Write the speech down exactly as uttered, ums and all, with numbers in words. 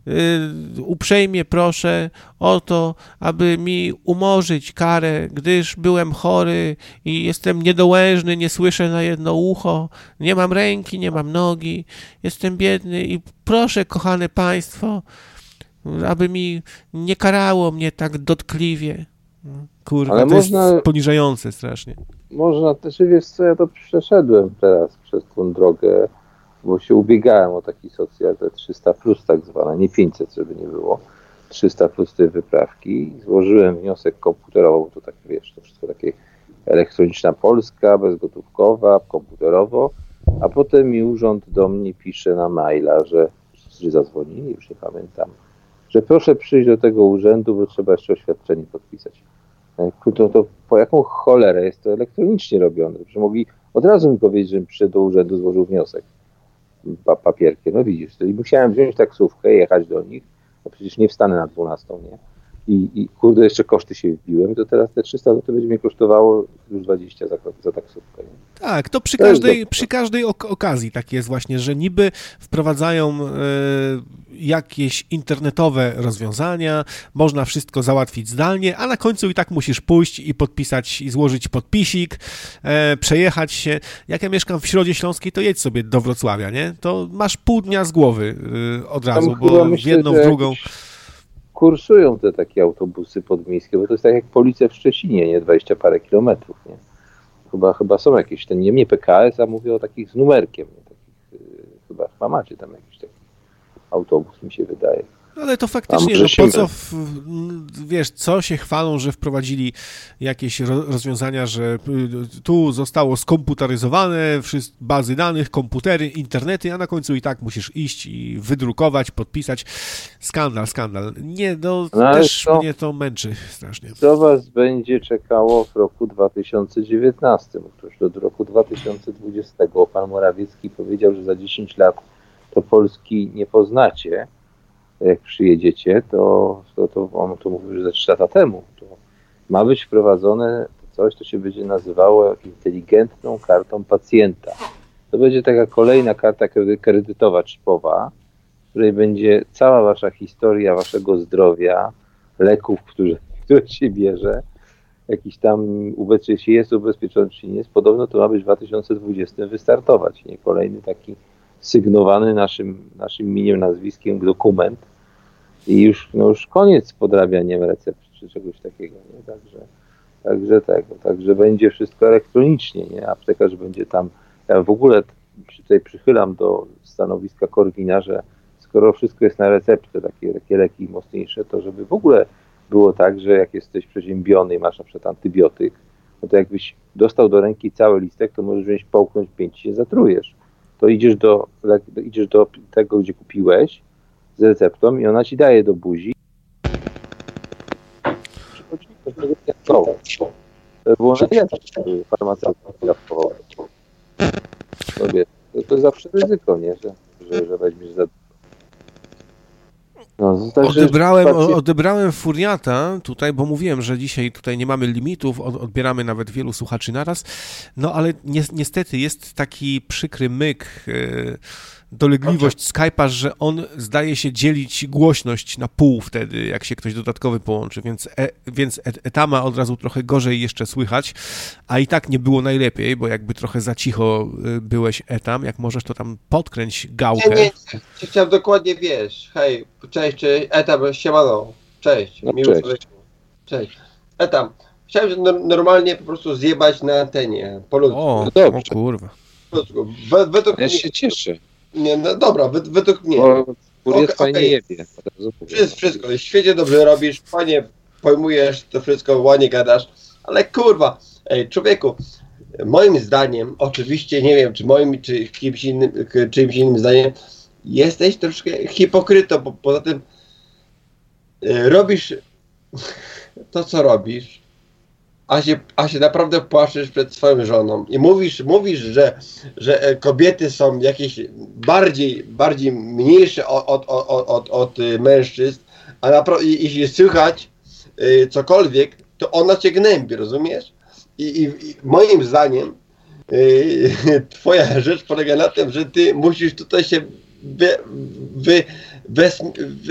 uprzejmie proszę o to, aby mi umorzyć karę, gdyż byłem chory i jestem niedołężny, nie słyszę na jedno ucho, nie mam ręki, nie mam nogi, jestem biedny i proszę, kochane państwo, aby mi nie karało mnie tak dotkliwie. Kurwa, ale to można, jest poniżające strasznie. Można też, wiesz co, ja to przeszedłem teraz przez tą drogę, bo się ubiegałem o taki socjal, te trzysta plus tak zwane, nie pięćset, żeby nie było, trzysta plus tej wyprawki. Złożyłem wniosek komputerowo, bo to tak, wiesz, to wszystko takie elektroniczna Polska, bezgotówkowa, komputerowo, a potem mi urząd do mnie pisze na maila, że, że zadzwonili, już nie pamiętam, że proszę przyjść do tego urzędu, bo trzeba jeszcze oświadczenie podpisać. To, to po jaką cholerę jest to elektronicznie robione? Że mogli od razu mi powiedzieć, żebym przyszedł do urzędu, złożył wniosek pa, papierkiem. No widzisz, czyli musiałem wziąć taksówkę, jechać do nich, no przecież nie wstanę na dwunastą, nie? I, i kurde, jeszcze koszty się wbiłem, to teraz te trzysta złotych będzie mnie kosztowało już dwadzieścia za, za taksówkę. Nie? Tak, to przy każdej, przy każdej ok- okazji tak jest właśnie, że niby wprowadzają y, jakieś internetowe rozwiązania, można wszystko załatwić zdalnie, a na końcu i tak musisz pójść i podpisać, i złożyć podpisik, y, przejechać się. Jak ja mieszkam w Środzie Śląskiej, to jedź sobie do Wrocławia, nie? To masz pół dnia z głowy y, od razu, Tam bo myślę, w jedną, w drugą... Kursują te takie autobusy podmiejskie, bo to jest tak jak policja w Szczecinie, nie? dwadzieścia parę kilometrów, nie? Chyba, chyba są jakieś, ten nie mnie P K S, a mówię o takich z numerkiem, nie? Takich, yy, chyba, chyba macie tam jakiś taki autobus, mi się wydaje. Ale to faktycznie, no po co, w, wiesz, co się chwalą, że wprowadzili jakieś rozwiązania, że tu zostało skomputeryzowane, bazy danych, komputery, internety, a na końcu i tak musisz iść i wydrukować, podpisać. Skandal, skandal. Nie, no, no też to, mnie to męczy strasznie. Co was będzie czekało w roku dwa tysiące dziewiętnastym? Otóż do roku dwa tysiące dwudziestego pan Morawiecki powiedział, że za dziesięć lat to Polski nie poznacie. Jak przyjedziecie, to, to, to on to mówił, że za trzy lata temu, to ma być wprowadzone coś, co się będzie nazywało inteligentną kartą pacjenta. To będzie taka kolejna karta kredytowa chipowa, w której będzie cała wasza historia waszego zdrowia, leków, które, które się bierze, jakiś tam ubezpieczenie, czy jest ubezpieczony, czy nie jest. Podobno to ma być w dwa tysiące dwudziestym wystartować. Nie? Kolejny taki sygnowany naszym, naszym imieniem, nazwiskiem dokument. I już, no już koniec z podrabianiem recept czy czegoś takiego, nie? Także, także tego, także będzie wszystko elektronicznie, nie? Aptekarz będzie tam, ja w ogóle tutaj przychylam do stanowiska Korwina, że skoro wszystko jest na receptę, takie, takie leki mocniejsze, to żeby w ogóle było tak, że jak jesteś przeziębiony i masz na przykład antybiotyk, no to jakbyś dostał do ręki cały listek, to możesz wziąć, połknąć pięć i się zatrujesz. To idziesz do, idziesz do tego, gdzie kupiłeś, z receptą i ona ci daje do buzi. To było najlepsze, farmaceutyka dawkowa. No wiesz, to, to zawsze ryzyko, nie? Że, że, że weźmiesz za... No, także odebrałem, pacjent... odebrałem furiata tutaj, bo mówiłem, że dzisiaj tutaj nie mamy limitów, odbieramy nawet wielu słuchaczy naraz, no ale ni niestety jest taki przykry myk, yy, dolegliwość Skype'a, że on zdaje się dzielić głośność na pół wtedy, jak się ktoś dodatkowy połączy, więc, e, więc etama od razu trochę gorzej jeszcze słychać, a i tak nie było najlepiej, bo jakby trochę za cicho byłeś etam, jak możesz, to tam podkręć gałkę. Nie, nie, nie. Chciałem dokładnie, wiesz, hej, cześć, cześć, etam, siemano, cześć, no, miły cześć. Cześć, etam, chciałem się normalnie po prostu zjebać na antenie, po ludzku. O, o kurwa. Po ludzku. We, według ja mnie... się cieszę. Nie, no dobra, wed, według mnie. Bo furiat okay, fajnie okay. jebie. Wszystko, wszystko, świetnie dobrze robisz, fajnie pojmujesz to wszystko, ładnie gadasz, ale kurwa, ej, człowieku, moim zdaniem, oczywiście nie wiem, czy moim, czy kimś innym, czyimś innym zdaniem, jesteś troszkę hipokrytą, bo poza tym y, robisz to, co robisz, a się, a się naprawdę płaszczysz przed swoją żoną i mówisz, mówisz, że, że kobiety są jakieś bardziej, bardziej mniejsze od, od, od, od, od mężczyzn, a naprawdę jeśli słychać y, cokolwiek, to ona cię gnębi, rozumiesz? I, i, i moim zdaniem y, twoja rzecz polega na tym, że ty musisz tutaj się wy, wy, wes,